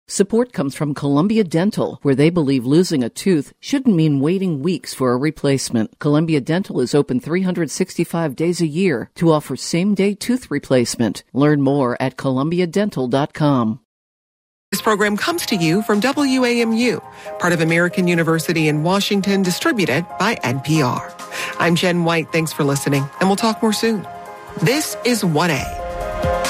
Support comes from Columbia Dental, where they believe losing a tooth shouldn't mean waiting weeks for a replacement. Columbia Dental is open 365 days a year to offer same-day tooth replacement. Learn more at columbiadental.com. This program comes to you from WAMU, part of American University in Washington, distributed by NPR. I'm Jen White. Thanks for listening, and we'll talk more soon. This is 1A.